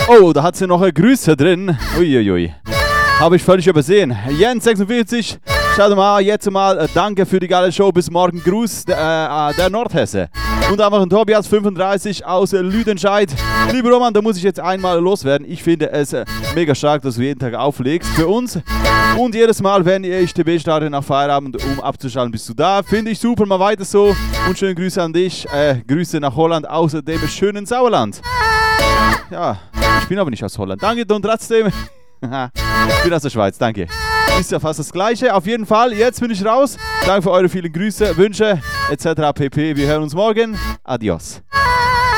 Oh, da hat sie noch Grüße drin. Uiuiui. Habe ich völlig übersehen. Jens46, schaut mal, jetzt mal danke für die geile Show. Bis morgen. Gruß der Nordhesse. Und einfach ein Tobias35 aus Lüdenscheid. Lieber Roman, da muss ich jetzt einmal loswerden. Ich finde es mega stark, dass du jeden Tag auflegst für uns. Und jedes Mal, wenn ich TB starte nach Feierabend, um abzuschalten, bist du da. Finde ich super, mal weiter so. Und schöne Grüße an dich. Grüße nach Holland, außer dem schönen Sauerland. Ja, ich bin aber nicht aus Holland. Danke und trotzdem. Ich bin aus der Schweiz, danke. Ist ja fast das Gleiche. Auf jeden Fall, jetzt bin ich raus. Danke für eure vielen Grüße, Wünsche etc. pp. Wir hören uns morgen. Adios.